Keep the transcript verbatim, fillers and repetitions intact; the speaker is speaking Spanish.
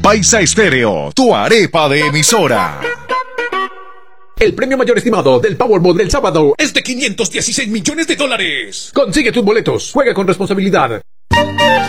Paisa Estéreo, tu arepa de emisora. El premio mayor estimado del Powerball del sábado es de quinientos dieciséis millones de dólares. Consigue tus boletos. Juega con responsabilidad.